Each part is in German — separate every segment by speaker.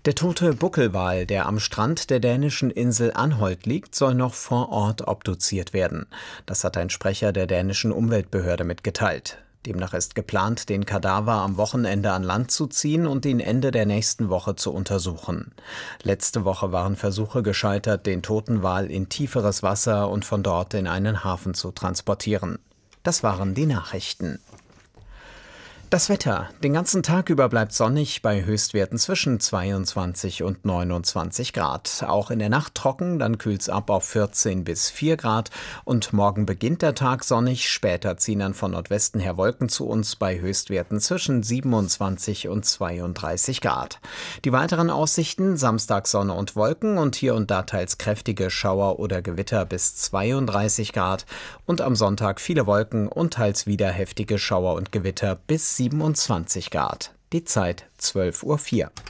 Speaker 1: Der tote Buckelwal, der am Strand der dänischen Insel Anholt liegt, soll noch vor Ort obduziert werden. Das hat ein Sprecher der dänischen Umweltbehörde mitgeteilt. Demnach ist geplant, den Kadaver am Wochenende an Land zu ziehen und ihn Ende der nächsten Woche zu untersuchen. Letzte Woche waren Versuche gescheitert, den toten Wal in tieferes Wasser und von dort in einen Hafen zu transportieren. Das waren die Nachrichten. Das Wetter. Den ganzen Tag über bleibt sonnig bei Höchstwerten zwischen 22 und 29 Grad. Auch in der Nacht trocken, dann kühlt's ab auf 14 bis 4 Grad. Und morgen beginnt der Tag sonnig. Später ziehen dann von Nordwesten her Wolken zu uns bei Höchstwerten zwischen 27 und 32 Grad. Die weiteren Aussichten: Samstag Sonne und Wolken und hier und da teils kräftige Schauer oder Gewitter bis 32 Grad. Und am Sonntag viele Wolken und teils wieder heftige Schauer und Gewitter bis 27 Grad. Die Zeit 12:04 Uhr.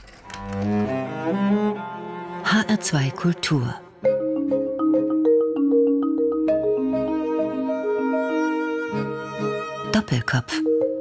Speaker 2: HR2 Kultur. Doppelkopf.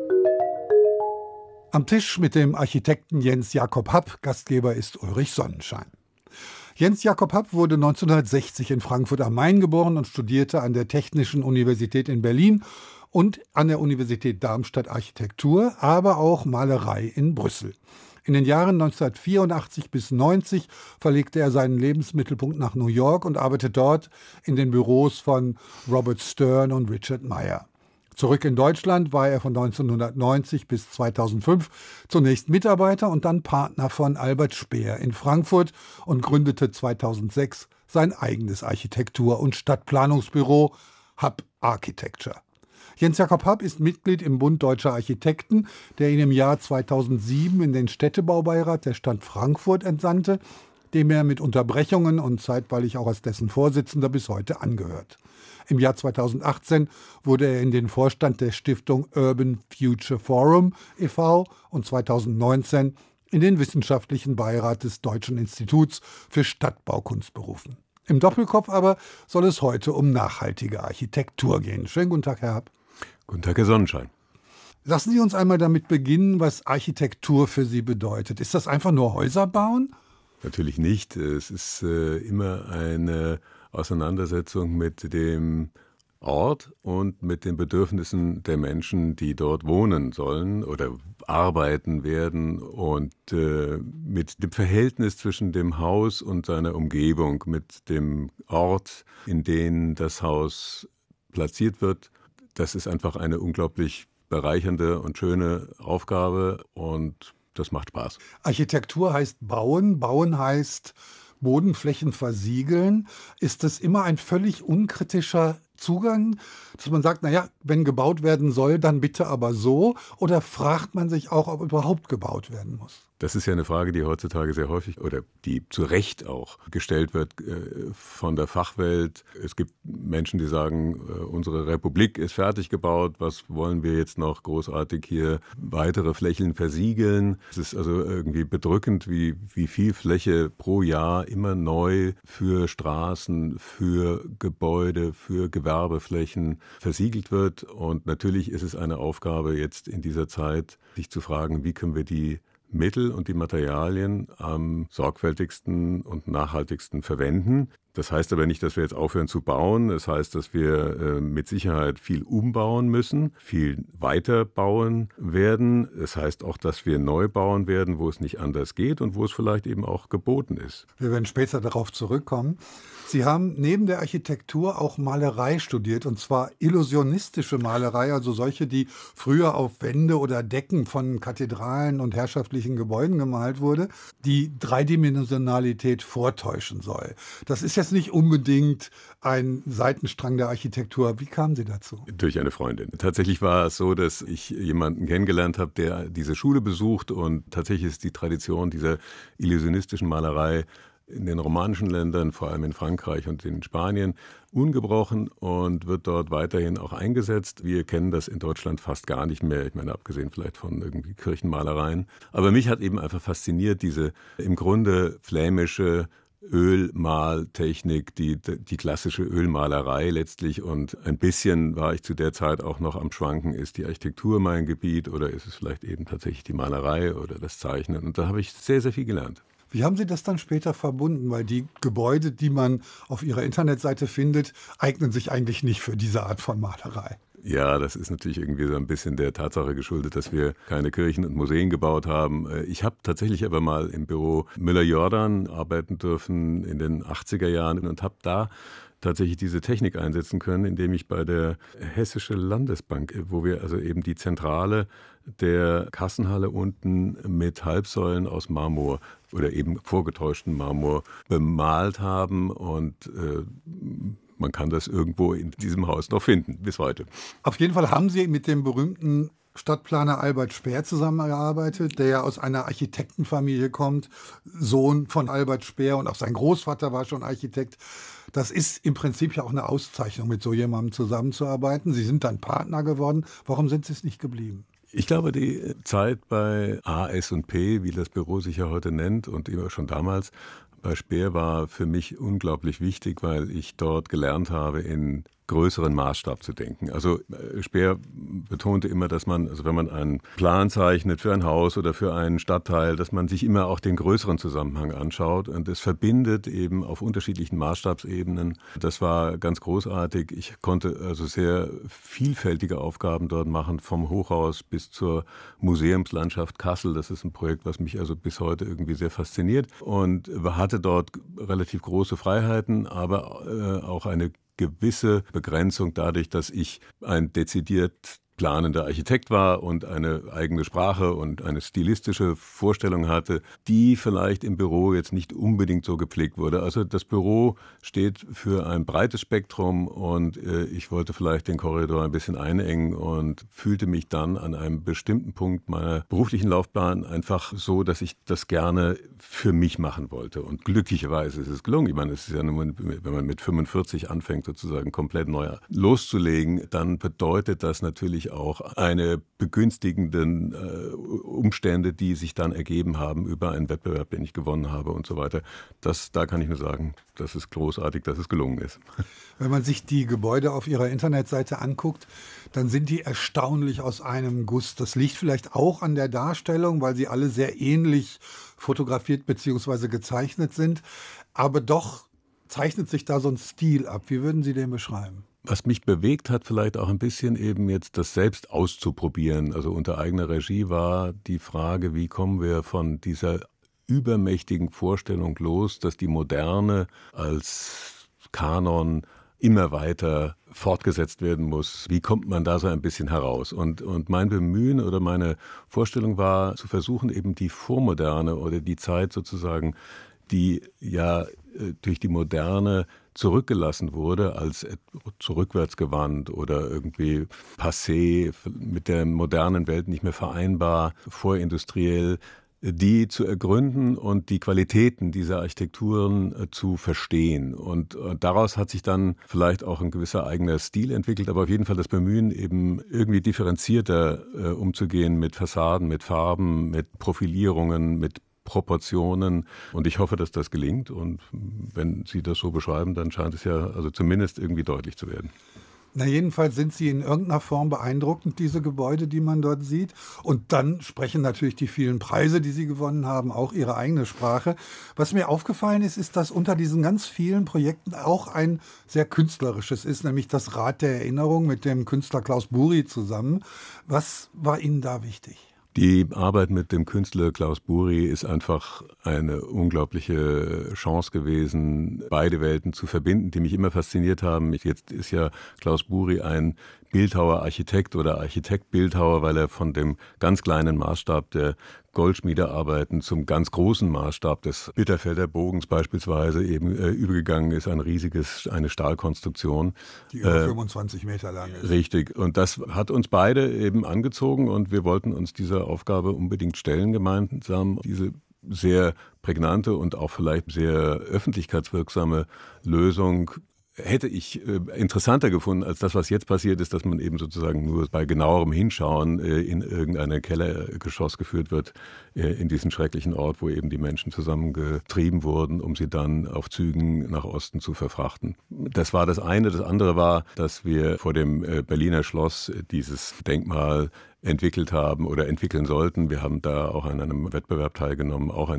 Speaker 3: Am Tisch mit dem Architekten Jens Jakob Happ, Gastgeber ist Ulrich Sonnenschein. Jens Jakob Happ wurde 1960 in Frankfurt am Main geboren und studierte an der Technischen Universität in Berlin und an der Universität Darmstadt Architektur, aber auch Malerei in Brüssel. In den Jahren 1984 bis 90 verlegte er seinen Lebensmittelpunkt nach New York und arbeitet dort in den Büros von Robert Stern und Richard Meier. Zurück in Deutschland war er von 1990 bis 2005 zunächst Mitarbeiter und dann Partner von Albert Speer in Frankfurt und gründete 2006 sein eigenes Architektur- und Stadtplanungsbüro Happ Architecture. Jens Jakob Happ ist Mitglied im Bund Deutscher Architekten, der ihn im Jahr 2007 in den Städtebaubeirat der Stadt Frankfurt entsandte, dem er mit Unterbrechungen und zeitweilig auch als dessen Vorsitzender bis heute angehört. Im Jahr 2018 wurde er in den Vorstand der Stiftung Urban Future Forum e.V. und 2019 in den wissenschaftlichen Beirat des Deutschen Instituts für Stadtbaukunst berufen. Im Doppelkopf aber soll es heute um nachhaltige Architektur gehen. Schönen guten Tag, Herr Happ.
Speaker 4: Guten Tag, Herr Sonnenschein.
Speaker 3: Lassen Sie uns einmal damit beginnen, was Architektur für Sie bedeutet. Ist das einfach nur Häuser bauen?
Speaker 4: Natürlich nicht. Es ist immer eine Auseinandersetzung mit dem Ort und mit den Bedürfnissen der Menschen, die dort wohnen sollen oder arbeiten werden und mit dem Verhältnis zwischen dem Haus und seiner Umgebung, mit dem Ort, in dem das Haus platziert wird. Das ist einfach eine unglaublich bereichernde und schöne Aufgabe und das macht Spaß.
Speaker 3: Architektur heißt bauen, bauen heißt Bodenflächen versiegeln. Ist das immer ein völlig unkritischer Zugang, dass man sagt, naja, wenn gebaut werden soll, dann bitte aber so? Oder fragt man sich auch, ob überhaupt gebaut werden muss?
Speaker 4: Das ist ja eine Frage, die heutzutage sehr häufig oder die zu Recht auch gestellt wird von der Fachwelt. Es gibt Menschen, die sagen, unsere Republik ist fertig gebaut, was wollen wir jetzt noch großartig hier weitere Flächen versiegeln? Es ist also irgendwie bedrückend, wie viel Fläche pro Jahr immer neu für Straßen, für Gebäude, für Gewerbeflächen versiegelt wird. Und natürlich ist es eine Aufgabe jetzt in dieser Zeit, sich zu fragen, wie können wir die Mittel und die Materialien am sorgfältigsten und nachhaltigsten verwenden. Das heißt aber nicht, dass wir jetzt aufhören zu bauen. Das heißt, dass wir mit Sicherheit viel umbauen müssen, viel weiter bauen werden. Das heißt auch, dass wir neu bauen werden, wo es nicht anders geht und wo es vielleicht eben auch geboten ist.
Speaker 3: Wir werden später darauf zurückkommen. Sie haben neben der Architektur auch Malerei studiert, und zwar illusionistische Malerei, also solche, die früher auf Wände oder Decken von Kathedralen und herrschaftlichen Gebäuden gemalt wurde, die Dreidimensionalität vortäuschen soll. Das ist jetzt nicht unbedingt ein Seitenstrang der Architektur. Wie kamen Sie dazu?
Speaker 4: Durch eine Freundin. Tatsächlich war es so, dass ich jemanden kennengelernt habe, der diese Schule besucht, und tatsächlich ist die Tradition dieser illusionistischen Malerei in den romanischen Ländern, vor allem in Frankreich und in Spanien, ungebrochen und wird dort weiterhin auch eingesetzt. Wir kennen das in Deutschland fast gar nicht mehr, ich meine, abgesehen vielleicht von irgendwie Kirchenmalereien. Aber mich hat eben einfach fasziniert, diese im Grunde flämische Ölmaltechnik, die klassische Ölmalerei letztlich. Und ein bisschen war ich zu der Zeit auch noch am Schwanken, ist die Architektur mein Gebiet oder ist es vielleicht eben tatsächlich die Malerei oder das Zeichnen? Und da habe ich sehr, sehr viel gelernt.
Speaker 3: Wie haben Sie das dann später verbunden? Weil die Gebäude, die man auf Ihrer Internetseite findet, eignen sich eigentlich nicht für diese Art von Malerei.
Speaker 4: Ja, das ist natürlich irgendwie so ein bisschen der Tatsache geschuldet, dass wir keine Kirchen und Museen gebaut haben. Ich habe tatsächlich aber mal im Büro Müller-Jordan arbeiten dürfen in den 80er Jahren und habe da tatsächlich diese Technik einsetzen können, indem ich bei der Hessische Landesbank, wo wir also eben die Zentrale der Kassenhalle unten mit Halbsäulen aus Marmor oder eben vorgetäuschten Marmor bemalt haben und man kann das irgendwo in diesem Haus noch finden, bis heute.
Speaker 3: Auf jeden Fall haben Sie mit dem berühmten Stadtplaner Albert Speer zusammengearbeitet, der ja aus einer Architektenfamilie kommt, Sohn von Albert Speer, und auch sein Großvater war schon Architekt. Das ist im Prinzip ja auch eine Auszeichnung, mit so jemandem zusammenzuarbeiten. Sie sind dann Partner geworden. Warum sind Sie es nicht geblieben?
Speaker 4: Ich glaube, die Zeit bei A&S&P, wie das Büro sich ja heute nennt und immer schon damals, bei Speer war für mich unglaublich wichtig, weil ich dort gelernt habe, in größeren Maßstab zu denken. Also Speer betonte immer, dass man, also wenn man einen Plan zeichnet für ein Haus oder für einen Stadtteil, dass man sich immer auch den größeren Zusammenhang anschaut, und es verbindet eben auf unterschiedlichen Maßstabsebenen. Das war ganz großartig. Ich konnte also sehr vielfältige Aufgaben dort machen, vom Hochhaus bis zur Museumslandschaft Kassel. Das ist ein Projekt, was mich also bis heute irgendwie sehr fasziniert, und hatte dort relativ große Freiheiten, aber auch eine gewisse Begrenzung dadurch, dass ich ein dezidiert planender Architekt war und eine eigene Sprache und eine stilistische Vorstellung hatte, die vielleicht im Büro jetzt nicht unbedingt so gepflegt wurde. Also das Büro steht für ein breites Spektrum, und ich wollte vielleicht den Korridor ein bisschen einengen und fühlte mich dann an einem bestimmten Punkt meiner beruflichen Laufbahn einfach so, dass ich das gerne für mich machen wollte. Und glücklicherweise ist es gelungen. Ich meine, es ist ja nur, wenn man mit 45 anfängt, sozusagen komplett neu loszulegen, dann bedeutet das natürlich auch eine begünstigenden Umstände, die sich dann ergeben haben über einen Wettbewerb, den ich gewonnen habe und so weiter. Da kann ich nur sagen, das ist großartig, dass es gelungen ist.
Speaker 3: Wenn man sich die Gebäude auf Ihrer Internetseite anguckt, dann sind die erstaunlich aus einem Guss. Das liegt vielleicht auch an der Darstellung, weil sie alle sehr ähnlich fotografiert bzw. gezeichnet sind. Aber doch zeichnet sich da so ein Stil ab. Wie würden Sie den beschreiben?
Speaker 4: Was mich bewegt hat, vielleicht auch ein bisschen eben jetzt das selbst auszuprobieren. Also unter eigener Regie war die Frage, wie kommen wir von dieser übermächtigen Vorstellung los, dass die Moderne als Kanon immer weiter fortgesetzt werden muss. Wie kommt man da so ein bisschen heraus? Und mein Bemühen oder meine Vorstellung war, zu versuchen, eben die Vormoderne oder die Zeit sozusagen, die ja durch die Moderne zurückgelassen wurde, als zurückwärtsgewandt oder irgendwie passé, mit der modernen Welt nicht mehr vereinbar, vorindustriell, die zu ergründen und die Qualitäten dieser Architekturen zu verstehen. Und daraus hat sich dann vielleicht auch ein gewisser eigener Stil entwickelt, aber auf jeden Fall das Bemühen, eben irgendwie differenzierter umzugehen mit Fassaden, mit Farben, mit Profilierungen, mit Proportionen, und ich hoffe, dass das gelingt, und wenn Sie das so beschreiben, dann scheint es ja also zumindest irgendwie deutlich zu werden.
Speaker 3: Na, jedenfalls sind sie in irgendeiner Form beeindruckend, diese Gebäude, die man dort sieht. Und dann sprechen natürlich die vielen Preise, die Sie gewonnen haben, auch Ihre eigene Sprache. Was mir aufgefallen ist, ist, dass unter diesen ganz vielen Projekten auch ein sehr künstlerisches ist, nämlich das Rad der Erinnerung mit dem Künstler Klaus Buri zusammen. Was war Ihnen da wichtig?
Speaker 4: Die Arbeit mit dem Künstler Klaus Buri ist einfach eine unglaubliche Chance gewesen, beide Welten zu verbinden, die mich immer fasziniert haben. Jetzt ist ja Klaus Buri ein Bildhauer-Architekt oder Architekt-Bildhauer, weil er von dem ganz kleinen Maßstab der Goldschmiedearbeiten zum ganz großen Maßstab des Bitterfelder Bogens beispielsweise eben übergegangen ist, eine Stahlkonstruktion.
Speaker 3: Die über 25 Meter lang ist.
Speaker 4: Richtig. Und das hat uns beide eben angezogen, und wir wollten uns dieser Aufgabe unbedingt stellen gemeinsam. Diese sehr prägnante und auch vielleicht sehr öffentlichkeitswirksame Lösung hätte ich interessanter gefunden als das, was jetzt passiert ist, dass man eben sozusagen nur bei genauerem Hinschauen in irgendein Kellergeschoss geführt wird, in diesen schrecklichen Ort, wo eben die Menschen zusammengetrieben wurden, um sie dann auf Zügen nach Osten zu verfrachten. Das war das eine. Das andere war, dass wir vor dem Berliner Schloss dieses Denkmal entwickelt haben oder entwickeln sollten. Wir haben da auch an einem Wettbewerb teilgenommen, auch